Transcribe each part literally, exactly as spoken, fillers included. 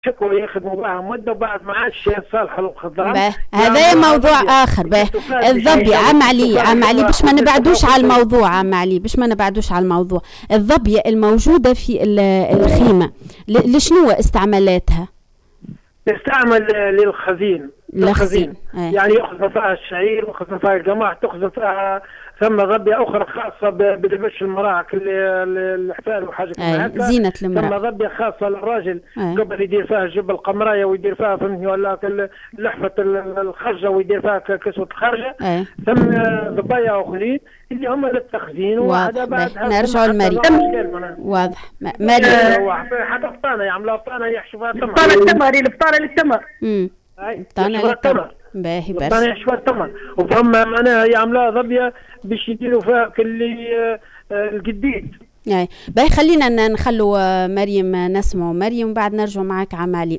شكوى يخدموا بها مده وبعد ما عادش يصالحوا الخضران. هذا موضوع اخر. به الظبي عم علي عم علي باش ما نبعدوش على الموضوع عم علي باش ما نبعدوش على الموضوع. الظبيه الموجوده في الخيمه لشنو استعمالاتها؟ تستعمل للخزين. للخزين يعني يخزن فيها الشعير ويخزن فيها القمح، تخزن فيها ثم ضبيه اخرى خاصه بدبش المراه الحفال وحاجه كيما هكا، زينه المراه. ثم ضبيه خاصه للراجل أي. قبل يدير فيها جب القمرايه ويدير فيها فهمتني ولا لحفه الخرجه ويدير فيها كسوه الخرجه. أي. ثم ضبايا اخرين اللي هم للتخزين. وهذا بعد نرجعوا للمريم. واضح. مريم حتى فطانه يعملوها فطانه يحشوا فيها تمر. فطانه التمر الفطانه للتمر. امم فطانه للتمر. باهي برشا. فطانه يحشوا التمر وفهم معناها يعملوها ضبيه باش يديروا فيها كل الجديد. اي باهي خلينا نخلوا مريم نسمعوا مريم بعد نرجعوا معك عمالي.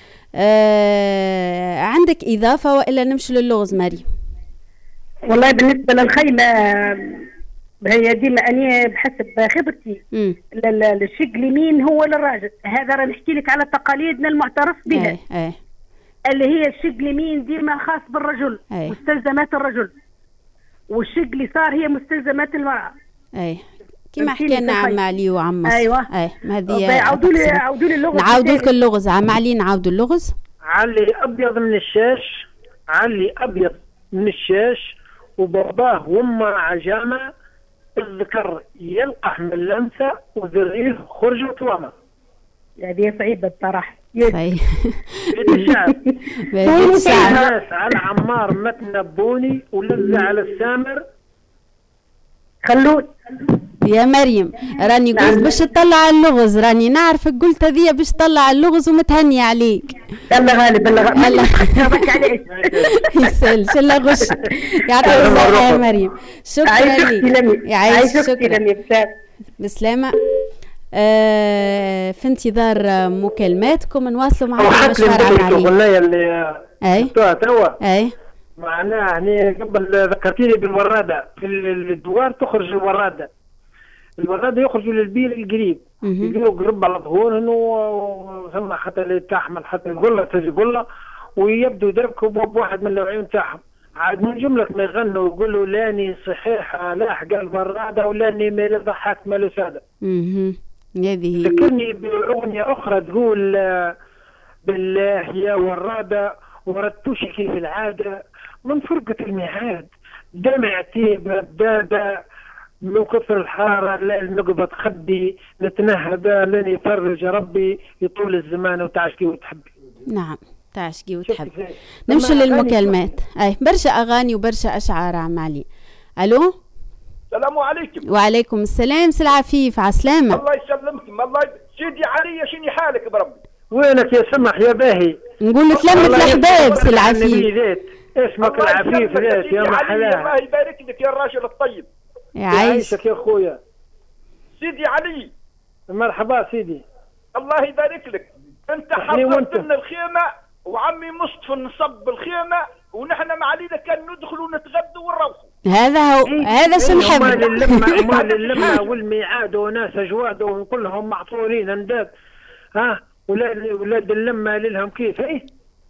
آه عندك اضافه والا نمشي للغز مريم؟ والله بالنسبه للخيمه هي ديما اني بحسب خبرتي الشق اليمين هو للراجل. هذا راه نحكي لك على تقاليدنا المعترف بها. اي اي اللي هي الشق اليمين ديما خاص بالرجل. أي. مستلزمات الرجل، والشق اليسار هي مستلزمات المراه. اي كما حكينا عم علي وعم مصر. ايوه اي هذه عاودوا لي عاودوا لي اللغز. نعاودوا لك اللغز عم علي، نعاودوا اللغز. علي ابيض من الشاش، علي ابيض من الشاش وباباه وامه عجامه، الذكر يلقح من الانثى وذريه خرج وتوامه. هذه صعيبه بصراحه. صحيح. بيت الشعر. بيت الشعر. ناس على عمار ما تنبوني ولذة على السامر خلود. يا مريم راني قلت باش تطلع اللغز، راني نعرفك قلت هذيا باش تطلع اللغز ومتهني عليك. الله غالب الله غالب الله عليك. يسهل الله غش. يعطيك الصحة يا مريم. شكرا لك. يعيشك شكرا. بسلامة. آه في انتظار مكالماتكم نواصلوا معكم مشوار عن علي. والله اللي اي توا اي معناها يعني قبل ذكرتيني بالوراده في الدوار تخرج الوراده. الوراده يخرجوا للبير القريب يجوا قرب على ظهورهم وثم حتى اللي تحمل حتى القله تجي قله ويبدوا يدركوا بواحد من العيون تاعهم. عاد من جمله ما يغنوا ويقولوا لاني صحيح لاح قال براده ولاني ما ضحك مالو ساده. اها هذه ذكرني باغنيه اخرى تقول بالله يا وراده وردتوش كيف العاده من فرقه الميعاد دمعتي بداده من كثر الحاره النقبه تخبي نتنهد لن يفرج ربي يطول الزمان وتعشقي وتحبي. نعم تعشقي وتحبي. نمشي للمكالمات. اي برشا اغاني وبرشا اشعار عم علي. الو السلام عليكم. وعليكم السلام. سي العفيف عسلامة. الله يسلمكم. الله سيدي علي شني حالك بربي؟ وينك يا سمح يا باهي؟ نقول لك لمة الحباب سي العفيف. اسمك العفيف ليش يا محلاه؟ الله يبارك لك يا الراجل الطيب. يعيشك يا خويا. سيدي علي. مرحبا سيدي. الله يبارك لك. انت حضرت لنا الخيمه وعمي مصطفى نصب الخيمه ونحن مع علينا كان ندخلوا ونتغدوا ونروحوا. هذا هو إيه؟ هذا شو نحب. مال اللمه مال اللمه والميعاد وناس اجواد وكلهم معطورين انداد. ها ولاد ولاد اللمه لهم كيف ايه؟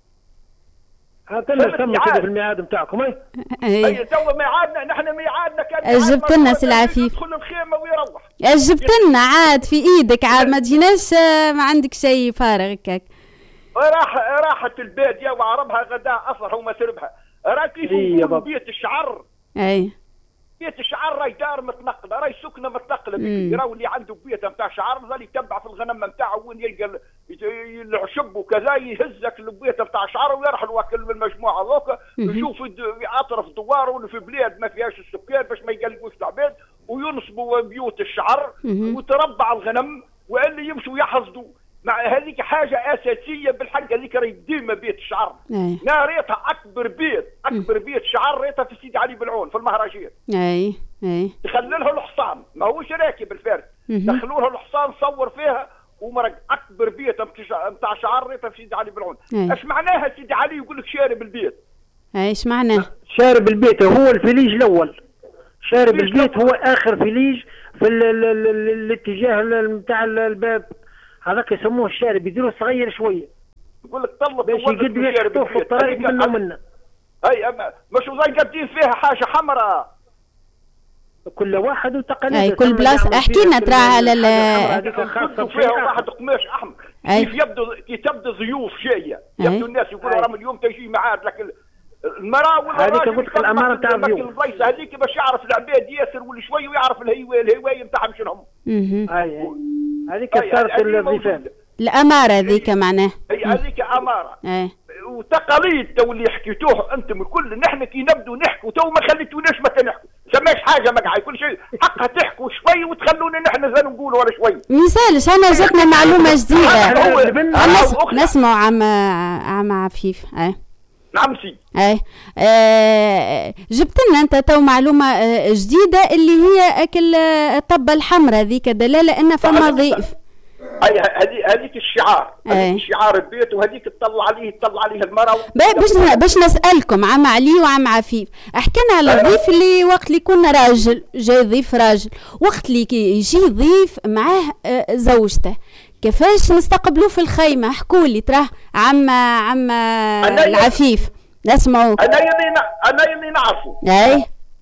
هات لنا سموا كذا في الميعاد بتاعكم اي؟ اي تو ميعادنا نحن ميعادنا كان جبت لنا سي العفيف. يدخل الخيمه ويروح. جبت لنا عاد في ايدك عاد ما تجيناش ما عندك شيء فارغ هكاك. راح راحت الباديه وعربها غداء افرح وما سربها. راك كيف يقولوا بيت الشعر. اي بيت الشعر راي دار متنقله راي سكنه متنقله. يراو اللي عنده بيت نتاع شعر ظل يتبع في الغنم نتاعه وين يلقى العشب وكذا يهزك البيت نتاع شعر ويرحل وكل من المجموعه ذوك يشوف اطرف دوار ولا في بلاد ما فيهاش السكان باش ما يقلقوش العباد وينصبوا بيوت الشعر وتربع الغنم واللي يمشوا يحصدوا. مع هذيك حاجه اساسيه بالحق هذيك راهي ديما بيت الشعر. نا ريتها اكبر بيت اكبر بيت شعر ريتها في سيدي علي بالعون في المهرجان. اي اي تخللها الحصان ماهوش راكب الفارس دخلوا الحصان صور فيها ومرق اكبر بيت نتاع شعر ريتها في سيدي علي بالعون. اش معناها سيدي علي يقول لك شارب البيت؟ ايش معناه؟ شارب البيت هو الفليج الاول. شارب البيت هو اخر فليج في ال ال ال الاتجاه نتاع الباب هذاك يسموه الشارب يديروه صغير شويه. يقول لك طلب باش يقدروا يحطوه في الطريق منه منه. اي اما مش زي قاعدين فيها حاجه حمراء. كل واحد وتقاليد. اي كل بلاصه. احكي لنا ترى على ال فيها واحد قماش احمر. كيف يبدو كيف تبدو ضيوف جايه، يبدو الناس يقولوا راهم اليوم تجي معاد، لكن المراه ولا هذيك قلت لك الاماره تاع الضيوف. البلايصه هذيك باش يعرف العباد ياسر ولا شوي ويعرف الهوايه الهوايه نتاعهم شنو هم. اي هذيك صارت الضيفان. الاماره هذيك معناه. اي هذيك اماره. اي وتقاليد تو اللي حكيتوه انتم الكل. نحن كي نبدو نحكوا تو ما خليتوناش ما نحكوا، سماش حاجه مقعد كل شيء حقها تحكوا شوي وتخلونا نحن زين نقولوا ولا شوي. مثالش انا جاتنا معلومه جديده. نسمعوا عم عم عفيف. اي نعم سي. اي آه جبت لنا انت تو معلومه آه جديده اللي هي اكل الطبه الحمراء ذيك دلاله ان فما ضيف. اي هذه هذيك الشعار، هذيك شعار البيت، وهذيك تطلع عليه تطلع عليه المراه. باش باش نسالكم عم علي وعم عفيف، حكينا على الضيف اللي وقت اللي يكون راجل جاي ضيف راجل، وقت اللي يجي ضيف معاه زوجته كيفاش نستقبلوه في الخيمه؟ حكوا لي تراه عم عم العفيف نسمعوا. انا اللي انا اللي نعرفه. اي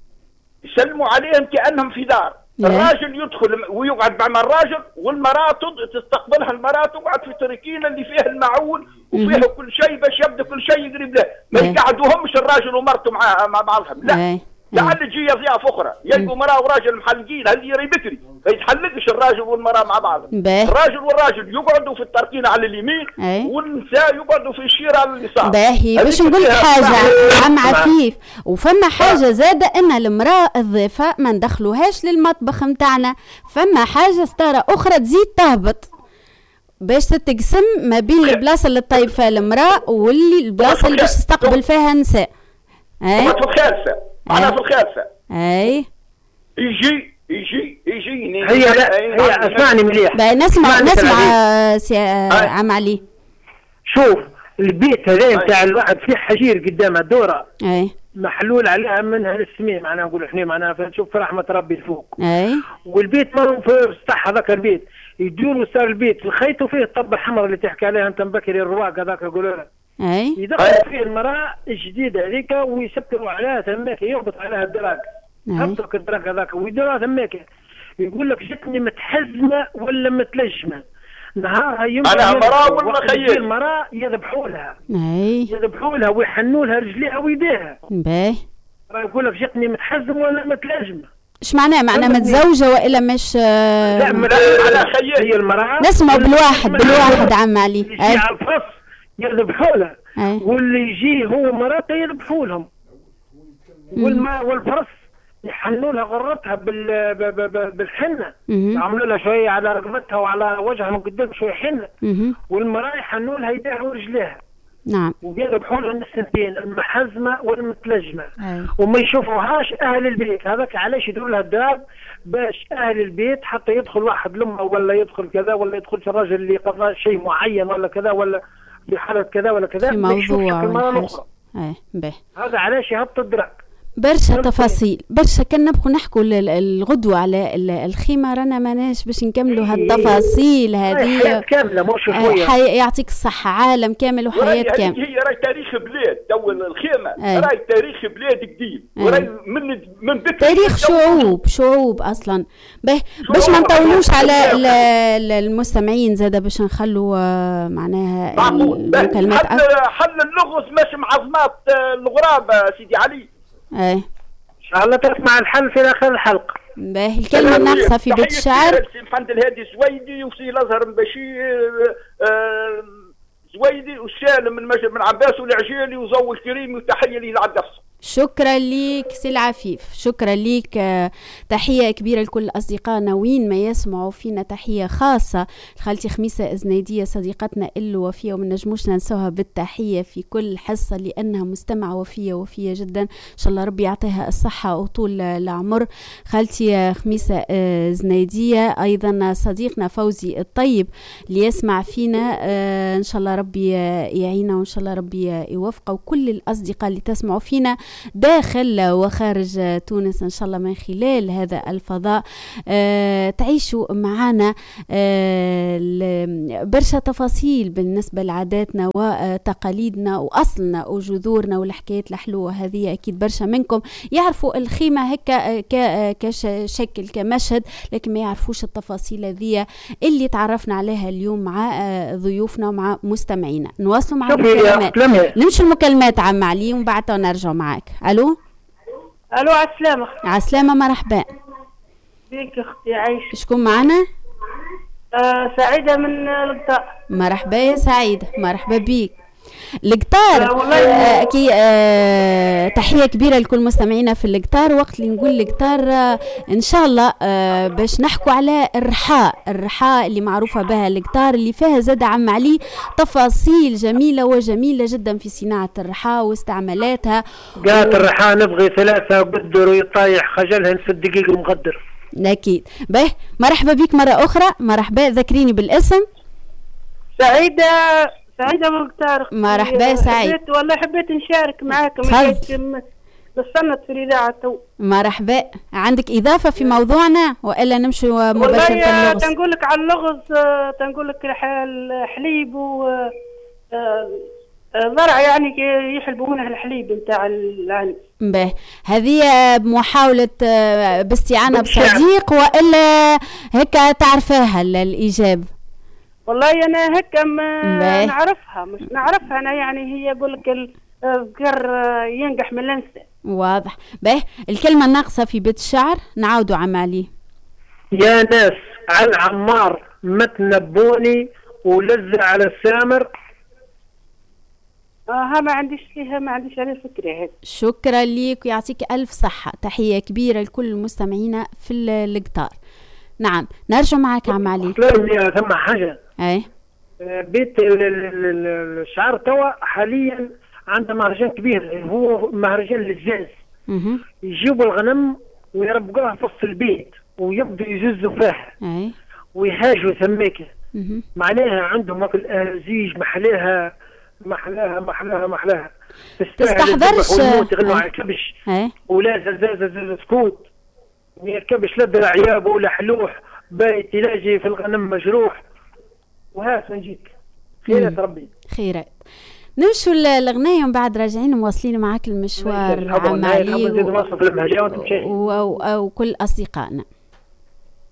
يسلموا عليهم كانهم في دار. الراجل يدخل ويقعد مع الراجل، والمراه تستقبلها المراه تقعد في تركينه اللي فيها المعون وفيها كل شيء باش يبدا كل شيء قريب له، ما يقعدوهمش الراجل ومرته مع مع بعضهم، لا. لعل تجي ضياف اخرى يلقوا مراه وراجل محلقين، هذه يري بكري ما يتحلقش الراجل والمراه مع بعضهم. الراجل والراجل يقعدوا في التركينه على اليمين، والنساء يقعدوا في الشيره على اليسار. باهي باش نقول لك حاجه عم عفيف، وفما حاجه زاده ان المراه الضيفه ما ندخلوهاش للمطبخ نتاعنا، فما حاجه ستاره اخرى تزيد تهبط باش تتقسم ما بين البلاصه اللي طيب فيها المراه واللي البلاصه اللي باش تستقبل فيها النساء. اي في الخالفه أنا في الخالفة. أي يجي يجي يجيني هي لا هي اسمعني مليح. نسمع نسمع سي عم علي. شوف البيت هذا نتاع الواحد فيه حجير قدامها دوره. أي محلول عليها منها السمين، معناها نقول احنا معناها فنشوف في رحمه ربي الفوق. أي والبيت ما في سطح هذاك البيت يدوروا صار البيت في الخيط وفيه الطبه الحمراء اللي تحكي عليها انت مبكري الرواق هذاك يقولوا لها. اي يدخل فيه المراه الجديده هذيك ويسكروا عليها ثماك، يربط عليها الدراك، يحطوا الدراك هذاك ويديروها ثماك. يقول لك جتني متحزمه ولا متلجمه، نهارها يمكن انا مراه ولا خيال المراه يذبحوا لها. اي يذبحوا لها ويحنوا لها رجليها ويديها. باهي يقول لك جتني متحزمه ولا متلجمه. ايش معناه؟ معناه متزوجه والا مش؟ لا على خيال هي المراه. نسمع بالواحد بالواحد عم علي. اي على الفص يذبحوا لها، واللي يجي هو مراته يذبحوا لهم، والماء والفرس يحنوا لها غرتها بال بالحنه، يعملوا لها شويه على رقبتها وعلى وجهها من قدام شويه حنه، والمراه يحنوا لها يديها ورجليها. نعم. ويذبحوا لها السنتين المحزمه والمتلجمه، وما يشوفوهاش اهل البيت. هذاك علاش يديروا لها الدراب باش اهل البيت حتى يدخل واحد لمه ولا يدخل كذا ولا يدخلش الراجل اللي قضى شيء معين ولا كذا ولا في حالة كذا ولا كذا في موضوع ولا ايه به. هذا علاش يهبط الدراك. برشا تفاصيل برشا. كان نبقوا نحكوا الغدوة على الخيمة رانا ماناش باش نكملوا هالتفاصيل هذه. حياة كاملة مش شوية. حي... يعطيك الصحة، عالم كامل وحياة كاملة. هي راي تاريخ بلاد تو الخيمة. راي تاريخ بلاد قديم، وراي من من تاريخ شعوب شعوب اصلا. به باش ما نطولوش على المستمعين زاده باش نخلوا معناها المكالمات. حل حل اللغز مش معظمات الغراب سيدي علي. ايه ان شاء الله تسمع الحل في اخر الحلقه. باهي الكلمه الناقصه في بيت الشعر. سي محمد الهادي زويدي وسي الازهر بشير زويدي وسالم من من عباس والعجيلي وزو الكريمي وتحيه ليه العدفص. شكرا ليك سي العفيف، شكرا ليك. تحية كبيرة لكل أصدقائنا وين ما يسمعوا فينا، تحية خاصة لخالتي خميسة إزنيدية صديقتنا اللي وفية وما نجموش ننسوها بالتحية في كل حصة لأنها مستمعة وفية وفية جدا. إن شاء الله ربي يعطيها الصحة وطول العمر. خالتي خميسة إزنيدية أيضا صديقنا فوزي الطيب اللي يسمع فينا، إن شاء الله ربي يعينا وإن شاء الله ربي يوفقه، وكل الأصدقاء اللي تسمعوا فينا داخل وخارج تونس إن شاء الله من خلال هذا الفضاء آه تعيشوا معنا آه برشا تفاصيل بالنسبة لعاداتنا وتقاليدنا وأصلنا وجذورنا والحكايات الحلوة هذه. أكيد برشا منكم يعرفوا الخيمة هكا كشكل كمشهد، لكن ما يعرفوش التفاصيل هذه اللي تعرفنا عليها اليوم مع ضيوفنا ومع مستمعينا. نواصلوا مع المكالمات، نمشي المكالمات عم علي ومن بعد نرجع معك. الو الو على السلامة. على السلامة، مرحبا بيك اختي عايشة. شكون معنا؟ آه سعيدة من القطار. مرحبا يا سعيدة، مرحبا بيك. القطار آه كي آه تحية كبيرة لكل مستمعينا في القطار. وقت اللي نقول القطار آه ان شاء الله آه باش نحكوا على الرحاء، الرحاء اللي معروفة بها القطار، اللي فيها زاد عم علي تفاصيل جميلة وجميلة جدا في صناعة الرحاء واستعمالاتها. قالت و... الرحاء نبغي ثلاثة قدر ويطايح خجلهن في الدقيق المقدر. أكيد. به مرحبا بك مرة أخرى. مرحبا، ذكريني بالاسم. سعيدة سعيدة مختار. مرحبا سعيد. والله حبيت نشارك معاكم بصنت في الإذاعة تو. مرحبا. عندك إضافة في موضوعنا وإلا نمشي مباشرة والله تنقول لك على اللغز، تنقول لك الحليب و ضرع يعني يحلبونه الحليب نتاع العنب. به هذه محاولة باستعانة بصديق وإلا هكا تعرفها الإجابة؟ والله أنا هكا ما نعرفها، مش نعرفها أنا، يعني هي يقول لك الذكر ينجح من الأنثى. واضح. به الكلمة الناقصة في بيت الشعر نعودوا عم علي. يا ناس على العمار ما تنبوني ولز على السامر. اه ما عنديش فيها، ما عنديش عليه فكرة هيك. شكرا ليك ويعطيك ألف صحة. تحية كبيرة لكل المستمعين في القطار. نعم نرجع معك عم علي. ثم حاجة اي بيت الشعر توا حاليا عنده مهرجان كبير، هو مهرجان للزاز. يجيبوا الغنم ويربقوها في وسط البيت ويبدوا يجزوا فيها اي ويهاجوا ثميكه. معناها عندهم اكل ازيج محلاها محلاها محلاها محلاها تستحضرش يغنوا على الكبش ولا زلزال زلزال سكوت. الكبش لا درع عيابه ولا حلوح بايت يلاجي في الغنم مجروح. وهات نجيك خيرات ربي. خيرات. نمشوا الأغنية ومن بعد راجعين مواصلين معاك المشوار عم علي و... و... وكل أصدقائنا.